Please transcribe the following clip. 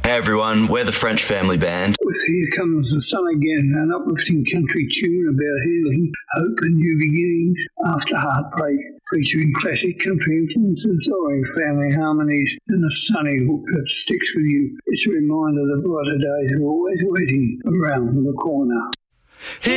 Hey everyone, we're the French Family Band. With Here Comes the Sun Again, an uplifting country tune about healing, hope and new beginnings after heartbreak, featuring classic country influences, soaring family harmonies, and a sunny hook that sticks with you. It's a reminder that brighter days are always waiting around the corner.